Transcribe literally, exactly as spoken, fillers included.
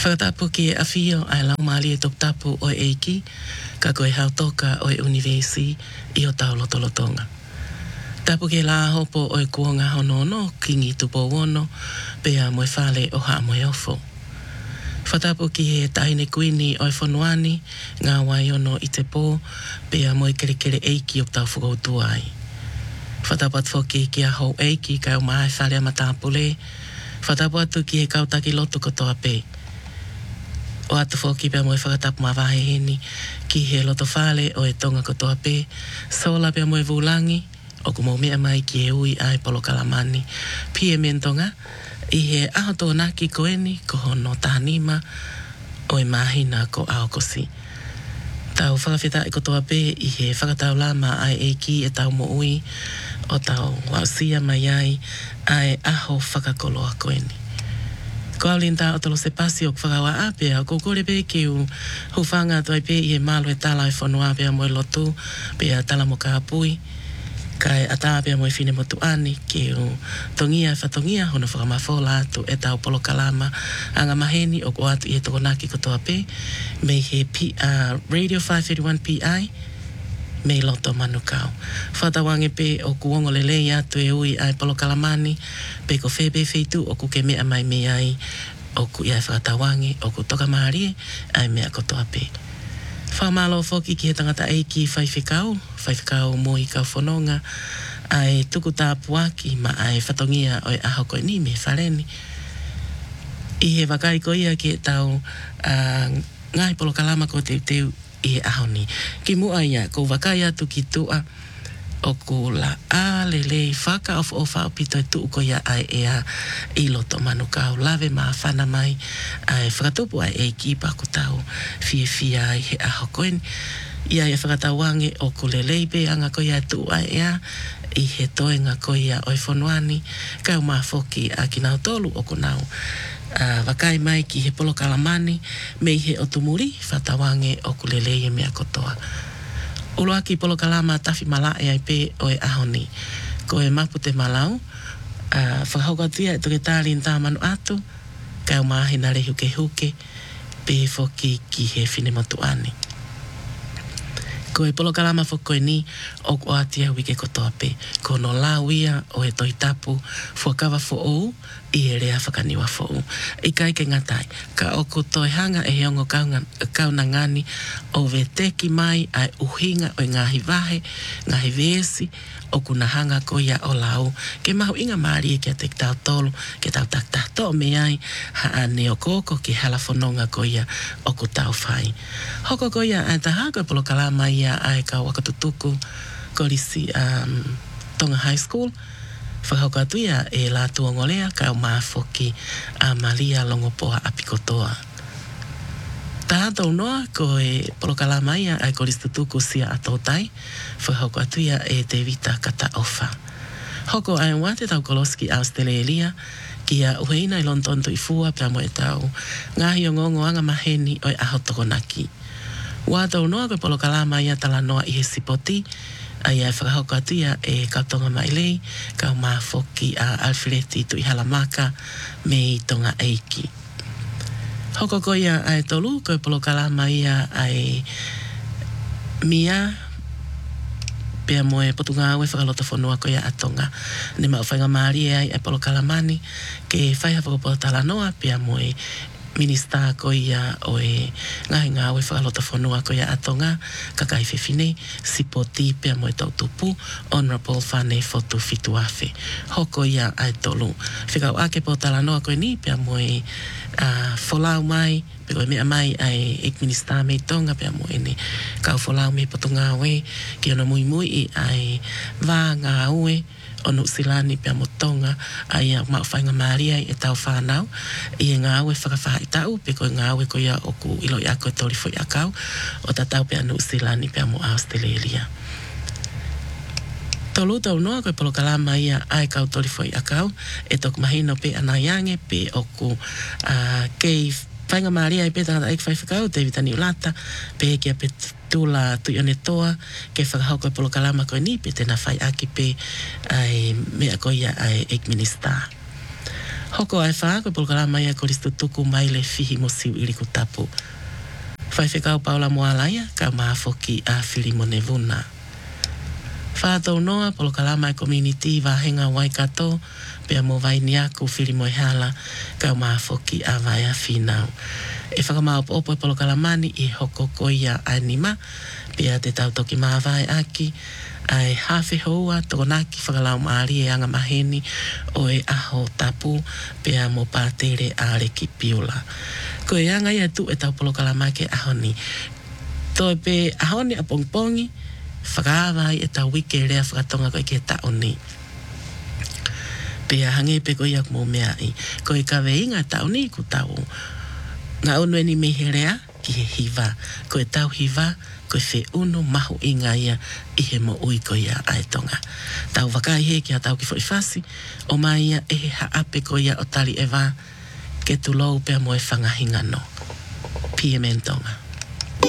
Whakatapu ki e awhio ai lau maali e tok tapu o eiki, ka koe hau toka o e universi i o tau lotolotonga. Tapu ke la hopo o e kuonga hono no kingi tupo wono, pea moe whale o haa moe ofo. Whatapu ki he taine kuini o e whonuani, ngā waiono i te pō, pea moe kere kere eiki o tau whakautua ai. Whatapu atu whoki ki a hou eiki, kai o maai whale a matapule, whatapu atu ki he kautaki lotu kotoa pē. O atu whoki pia moe whakatapu ma wahe heni, ki he loto whale o e tonga kotoa pē, sola pia moe vulangi, o ku mo mea mai ki he ui ai polo kalamani, pie mentonga, i he aho tō naki koeni, ko hono tānima, o e mahina ko aokosi. Tau whakawhita i kotoa pē, i he whakatau lama ai eiki e tau mo ui, o tau wausia mai ai, ai aho whakakoloa koeni. Ko aulinta o tolo se pasi o kwhakawa apea, ko kore pē ki u hufanga toi pē i he malo e tala e whanua pēa moe lotu, pēa tala mo ka apui, kai ata pēa moe whine motu ani, ki u tongia e whatongia, hono whakamawhola atu e tau polo kalama, anga maheni o ko atu i he tokonaki kotoa pē, me he P, uh, Radio five thirty-one P I, me loto manukau. Whatawange pē o kuongo lelei atu e ui ai polo kalamani, pē ko whebe wheitu o ku ke mea mai me ai, o ku iai whatawange, o ku toka maarie, ai mea kotoa pē. Whamalo whoki ki he tangata eiki whaiwhikau, whaiwhikau mo i kau whanonga, ai tuku tāpuaki ma ai whatongia o e aho koe ni me whareni. I he wakai ko ia ki he tau uh, ngai polo kalama ko teu teu i he aho ni. Ki mua ia, ko wakai atu ki tua o ku la a lelei whaka of o whao pito e tuu ko ia ai ea i loto manukau lawe maa whana mai ai whakatupu ai e ki paku tau fie fie ai he aho koen ia e whakatawange o ku lelei pe anga ko ia tuu ai ea i he toenga ko ia oi whonuani kau maa whoki a ki nau tolu o ku nau Uh, wakai mai ki he polo kalamani me he otumuri whatawange o ku lelei e mea kotoa. Uloa ki polo kalama tafi mala e ai pe o e ahoni. Ko e mapu te malau, uh, whakahaukatia e toke tāli nta manu atu, kau mahi na re huke huke, pe foki ki he whine motu ani. Ko e polo kalama whako ni o ko atia wike kotoa pe. Ko no la wia o e toi tapu whakawa fo ou i e rea whakaniwa fo ou. I kai ke ngatai, ka o ko toi hanga e heongo kauna ngani o ve teki mai ai uhinga o ngahi vahe, ngahi vesi, o kuna hanga ko ia o lau, ke mahu inga maari e kia te tau tolu, ke tau tak tahto me ai, haa neo koko ki hala whanonga ko ia o ku tau whai. Hoko ko ia ai taha ko e polo kalama ia ai ka wakatutuku ko risi um, Tonga High School, whakauka atu ia e la tuongolea ka o maafoki a Malia Longopoa apikotoa. Taha tau noa ko e polo kalama ia ai ko risi tutuku sia atotai, whakauka atu ia e te vita kata ofa. Hoko ai wate tau koloski Australia, kia uheina i lontonto i fua pia mo e tau ngahi o ngongo anga maheni o e aho tokonaki. Wa tau noa ko e polo kalama ia tala noa i he sipoti, ai ai whakahauka atu ia e kautonga mailei, kau maa whoki a Alfredi tu i halamaka me i tonga eiki. Hoko ko ia ai tolu ko e polo kalama ia ai mia, pea moe potunga aue whakaloto whanua ko ia atonga. Ne mau whainga maari ai ai polo kalamani, ke whaiha whakapoto tala noa, pea moe minista ko ia o e ngahi ngā aue whakaloto whanua ko ia atonga, kakai whewhine, sipoti pea moe tautupu, Honorable Whane Fotu Fitu Afe. Hoko ia ai tolu. Whikau ake po tala noa ko ni, pea moe uh, wholau mai, pe koe mea mai ai ek minista me tonga pea moe ni kau wholau me potunga aue, ki ona mui mui i ai wā ngā aue, onu silani pia motonga ai a mau whainga maari ai e tau whanau i e ngā aue whakawha i tau pe koe ngā aue ko ia o ku ilo i ako e tori fo i akau o ta tau pia nu silani pia mo Australia. Tolu tau noa koe polo kalama ia ai kau tori fo i akau e toku mahino pe anaiange pe o ku uh, kei whainga maari ai pe tangata eik whaifakau te vitani ulata pe kia pe tula tui ane toa ke whakahau koe polo kalama koe ni pe tena whai aki pe ai mea koe ia ai eik minista. Hoko ai wha, koe polokalama ia koristu tuku mai le fihi mo siu ili ku tapu. Whai whekau paula moalaia, ka maafoki a Filimone Vuna. Whātou noa, polokalama e community wahenga Waikato, pia mo vai ni aku Filimoe Hala, ka maafoki a vai a whinau. E whakamau opo e polokalamani i hoko koia anima, pia te tautoki maa vai aki, ai hawhi hoa tokonaki whakalau maari e anga maheni o e aho tapu pia mo pātere a reki piula. Ko e anga ia tu e tau polokalama ke ahoni. To e pe ahoni a pongpongi, whakaawai e tau wike rea whakatonga koe ke taoni. Pia hange pe koe iak mō mea i. Ko e kawe inga taoni ku tau. Ngā unu eni me he rea ki he hiva. Ko e tau hiva, ko e whi unu mahu inga ia i he mo ui ko ia aetonga. Tau wakai he ki a tau ki fo i whasi, o mai ia e he haape ko ia o tali e wā, ke tu lou pia mo e whangahinga no. Pie mentonga.